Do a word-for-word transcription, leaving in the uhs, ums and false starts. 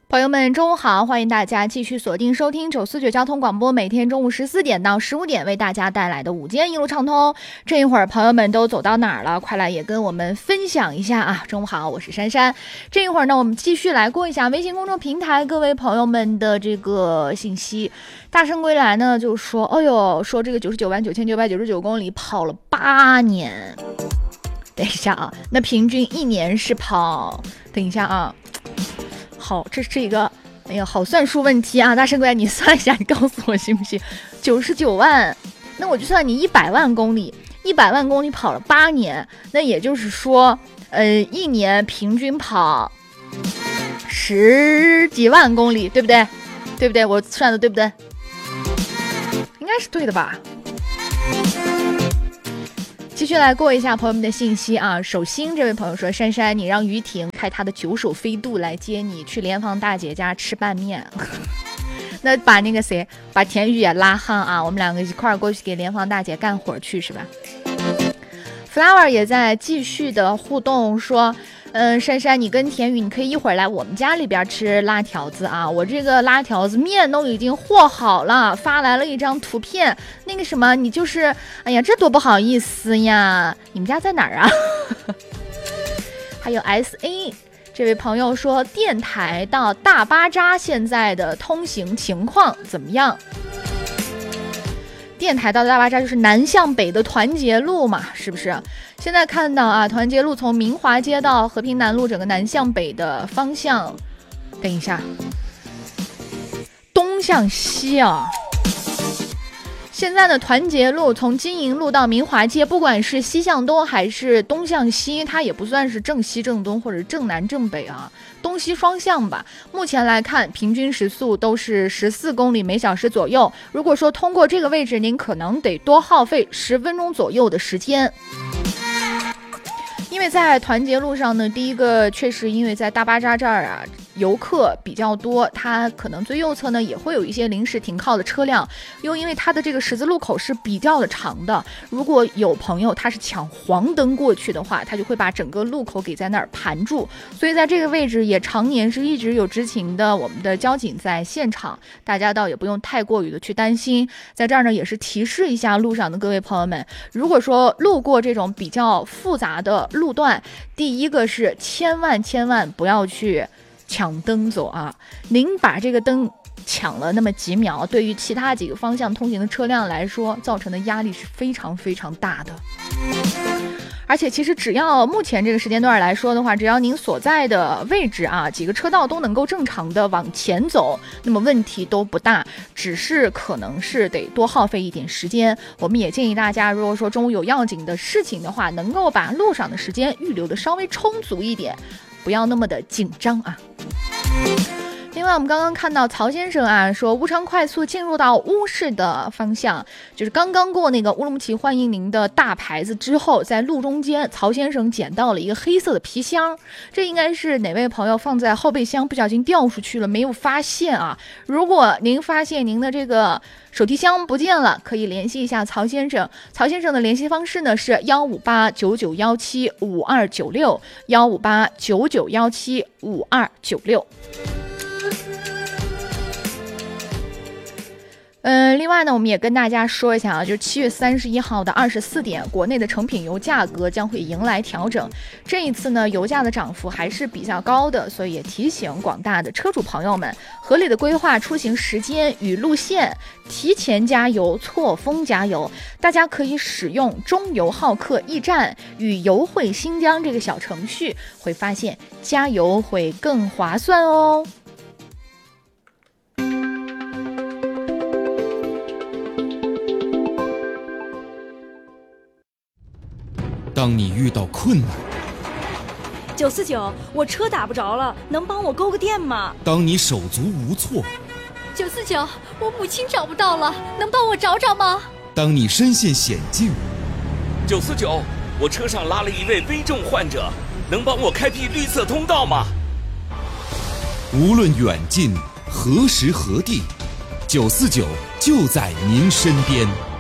朋友们中午好，欢迎大家继续锁定收听九四九交通广播，每天中午十四点到十五点为大家带来的午间一路畅通。这一会儿朋友们都走到哪儿了？快来也跟我们分享一下啊！中午好，我是珊珊。这一会儿呢，我们继续来过一下微信公众平台各位朋友们的这个信息。大圣归来呢就说，哎呦，说这个九十九万九千九百九十九公里跑了八年。等一下啊，那平均一年是跑？等一下啊。好，这是一个，哎呀，好算术问题啊！大圣归来，你算一下，你告诉我行不行？九十九万，那我就算你一百万公里，一百万公里跑了八年，那也就是说，呃，一年平均跑十几万公里，对不对？对不对？我算的对不对？应该是对的吧？继续来过一下朋友们的信息啊。手心这位朋友说，珊珊，你让于婷开她的九手飞度来接你去联防大姐家吃拌面。那把那个谁，把田雨也拉上啊，我们两个一块儿过去给联防大姐干活去，是吧？ Flower 也在继续的互动说，嗯，珊珊，你跟田雨，你可以一会儿来我们家里边吃辣条子啊！我这个辣条子面都已经和好了，发来了一张图片。那个什么，你就是，哎呀，这多不好意思呀！你们家在哪儿啊？还有 S A 这位朋友说，电台到大巴扎现在的通行情况怎么样？电台到大巴扎就是南向北的团结路嘛，是不是？现在看到啊，团结路从明华街到和平南路整个南向北的方向，等一下，东向西啊。现在的团结路从金银路到明华街，不管是西向东还是东向西，它也不算是正西正东或者正南正北啊，东西双向吧。目前来看，平均时速都是十四公里每小时左右。如果说通过这个位置，您可能得多耗费十分钟左右的时间。因为在团结路上呢，第一个确实因为在大巴扎这儿啊，游客比较多，它可能最右侧呢也会有一些临时停靠的车辆，又因为它的这个十字路口是比较的长的，如果有朋友他是抢黄灯过去的话，他就会把整个路口给在那儿盘住，所以在这个位置也常年是一直有知情的我们的交警在现场，大家倒也不用太过于的去担心。在这儿呢也是提示一下路上的各位朋友们，如果说路过这种比较复杂的路段，第一个是千万千万不要去抢灯走啊！您把这个灯抢了那么几秒，对于其他几个方向通行的车辆来说，造成的压力是非常非常大的。而且其实只要目前这个时间段来说的话，只要您所在的位置啊，几个车道都能够正常的往前走，那么问题都不大，只是可能是得多耗费一点时间。我们也建议大家，如果说中午有要紧的事情的话，能够把路上的时间预留的稍微充足一点，不要那么的紧张啊。另外我们刚刚看到曹先生啊说，乌昌快速进入到乌市的方向，就是刚刚过那个乌鲁木齐欢迎您的大牌子之后，在路中间曹先生捡到了一个黑色的皮箱，这应该是哪位朋友放在后备箱不小心掉出去了没有发现啊。如果您发现您的这个手提箱不见了，可以联系一下曹先生。曹先生的联系方式呢是幺五八九九幺七五二九六幺五八九九幺七五二九六。嗯，另外呢，我们也跟大家说一下啊，就是七月三十一号的二十四点，国内的成品油价格将会迎来调整。这一次呢，油价的涨幅还是比较高的，所以也提醒广大的车主朋友们，合理的规划出行时间与路线，提前加油，错峰加油。大家可以使用中油浩克驿站与油汇新疆这个小程序，会发现加油会更划算哦。 当你遇到困难， 九四九，我车打不着了，能帮我勾个电吗？ 当你手足无措， 九四九，我母亲找不到了，能帮我找找吗？ 当你身陷险境， 九四九，我车上拉了一位危重患者，能帮我开辟绿色通道吗？ 无论远近，何时何地，九四九就在您身边。